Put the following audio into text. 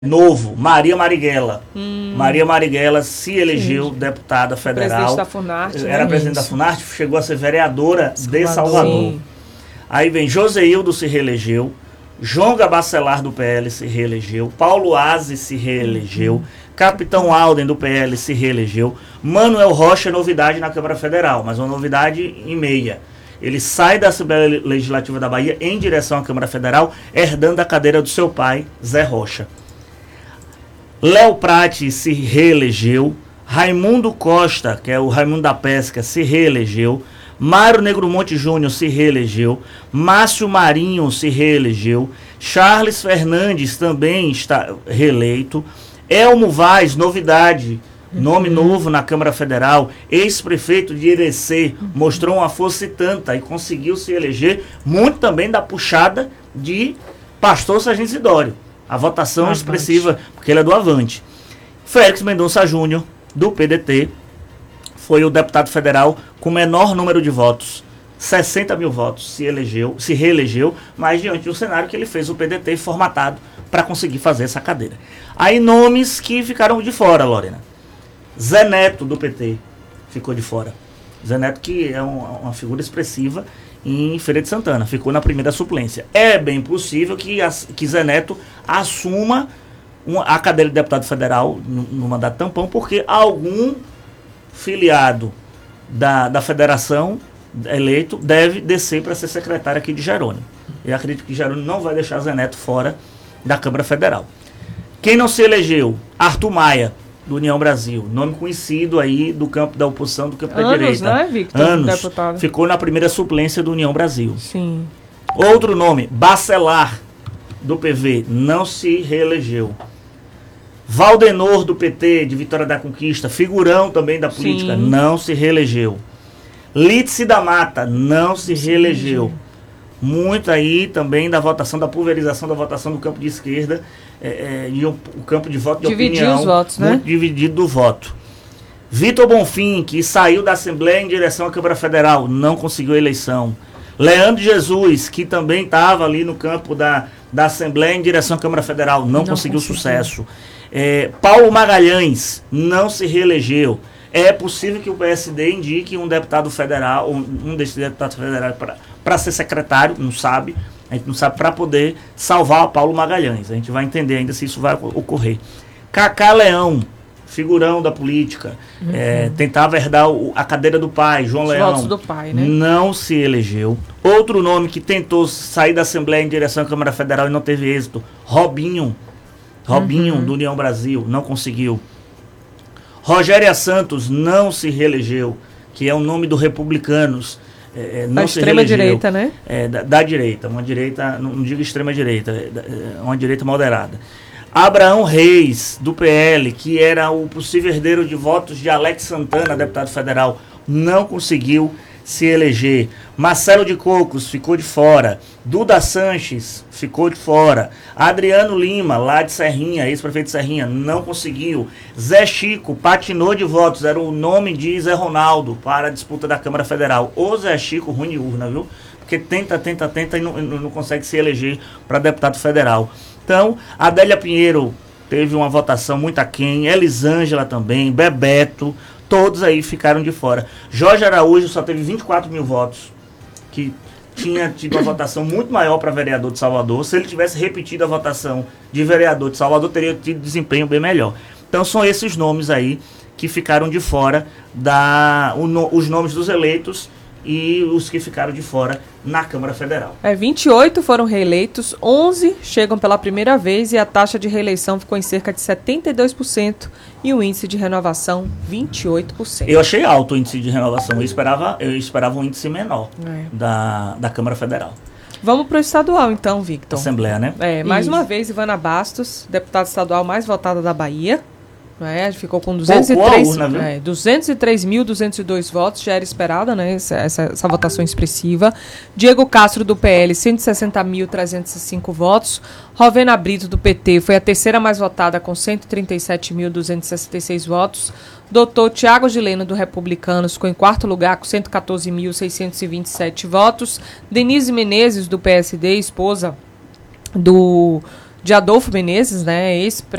novo, Maria Marighella. Maria Marighella se elegeu deputada federal. Presidente da Funarte, era presidente da Funarte, chegou a ser vereadora de Salvador. Sim. Aí vem Joseildo se reelegeu, João Gabacelar do PL se reelegeu, Paulo Aze se reelegeu, Capitão Alden do PL se reelegeu, Manuel Rocha é novidade na Câmara Federal, mas uma novidade e meia. Ele sai da Assembleia Legislativa da Bahia em direção à Câmara Federal, herdando a cadeira do seu pai, Zé Rocha. Léo Prati se reelegeu, Raimundo Costa, que é o Raimundo da Pesca, se reelegeu, Mário Negromonte Júnior se reelegeu, Márcio Marinho se reelegeu, Charles Fernandes também está reeleito, Elmo Vaz, novidade, nome novo na Câmara Federal, ex-prefeito de Irecê, mostrou uma força e tanta e conseguiu se eleger, muito também da puxada de Pastor Sargento Isidório. A votação expressiva, porque ele é do Avante. Félix Mendonça Júnior, do PDT, foi o deputado federal com o menor número de votos. 60 mil votos se reelegeu, mas diante do cenário que ele fez o PDT formatado para conseguir fazer essa cadeira. Aí nomes que ficaram de fora, Lorena. Zé Neto, do PT, ficou de fora. Zé Neto, que é uma figura expressiva em Feira de Santana, ficou na primeira suplência. É bem possível que Zé Neto assuma a cadeira de deputado federal no mandato tampão, porque algum filiado da federação eleito deve descer para ser secretário aqui de Jerônimo. Eu acredito que Jerônimo não vai deixar Zé Neto fora da Câmara Federal. Quem não se elegeu? Arthur Maia, do União Brasil, nome conhecido aí do campo da oposição, do campo da direita. Né, Victor? Anos, Deputado. ficou na primeira suplência do União Brasil. Sim. Outro nome, Bacelar, do PV, não se reelegeu. Valdenor, do PT, de Vitória da Conquista, figurão também da política, não se reelegeu. Lídice da Mata, não se reelegeu. Muito aí também da votação, da pulverização da votação do campo de esquerda e o campo de voto de Dividir opinião. os votos, né? Muito dividido do voto. Vitor Bonfim, que saiu da Assembleia em direção à Câmara Federal, não conseguiu a eleição. Leandro Jesus, que também estava ali no campo da Assembleia em direção à Câmara Federal, não conseguiu sucesso. Paulo Magalhães não se reelegeu. É possível que o PSD indique um deputado federal, um desses deputados federais para ser secretário, não sabe. A gente não sabe, para poder salvar o Paulo Magalhães. A gente vai entender ainda se isso vai ocorrer. Cacá Leão, figurão da política, tentava herdar a cadeira do pai, João Leão. Os votos do pai, né? Não se elegeu. Outro nome que tentou sair da Assembleia em direção à Câmara Federal e não teve êxito, Robinho, do União Brasil, não conseguiu. Rogéria Santos não se reelegeu, que é o nome do Republicanos. Da extrema-direita, né? Da direita, uma direita, não digo extrema-direita, uma direita moderada. Abraão Reis, do PL, que era o possível herdeiro de votos de Alex Santana, deputado federal, não conseguiu se eleger. Marcelo de Cocos ficou de fora. Duda Sanches ficou de fora. Adriano Lima, lá de Serrinha, ex-prefeito de Serrinha, não conseguiu. Zé Chico patinou de votos, era o nome de Zé Ronaldo para a disputa da Câmara Federal. O Zé Chico, ruim de urna, viu? Porque tenta e não consegue se eleger para deputado federal. Então, Adélia Pinheiro teve uma votação muito aquém, Elisângela também, Bebeto, todos aí ficaram de fora. Jorge Araújo só teve 24 mil votos, que tinha tido uma votação muito maior para vereador de Salvador. Se ele tivesse repetido a votação de vereador de Salvador, teria tido desempenho bem melhor. Então são esses nomes aí que ficaram de fora, os nomes dos eleitos e os que ficaram de fora na Câmara Federal. 28 foram reeleitos, 11 chegam pela primeira vez e a taxa de reeleição ficou em cerca de 72% e o índice de renovação 28%. Eu achei alto o índice de renovação, eu esperava um índice menor da Câmara Federal. Vamos para o estadual então, Victor. Assembleia, né? Mais uma vez, Ivana Bastos, deputada estadual mais votada da Bahia. Ficou com 203.202 votos, já era esperada, né, essa votação expressiva. Diego Castro, do PL, 160.305 votos. Rovena Brito, do PT, foi a terceira mais votada, com 137.266 votos. Doutor Tiago Gileno, do Republicanos, ficou em quarto lugar, com 114.627 votos. Denise Menezes, do PSD, esposa do de Adolfo Menezes, né,